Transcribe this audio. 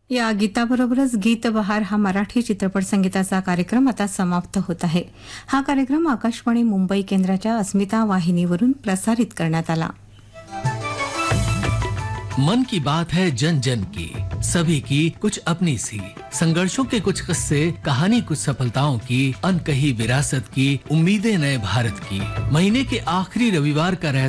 या गीताबरोबरच गीत बहार हा मराठी चित्रपट संगीताचा कार्यक्रम आता समाप्त होत आहे. हा कार्यक्रम आकाशवाणी मुंबई केंद्राच्या अस्मिता वाहिनीवरून प्रसारित करण्यात आला. मन की बात है जन जन की, सभी की कुछ अपनी सी, संघर्षों के कुछ किस्से, कहानी कुछ सफलताओं की, अनकही विरासत की, उम्मीदें नए भारत की. महीने के आखिरी रविवार का